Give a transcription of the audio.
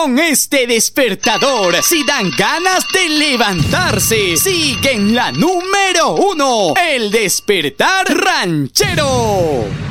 con este despertador si dan ganas de levantarse. Sigue en la número 1, el despertar ranchero.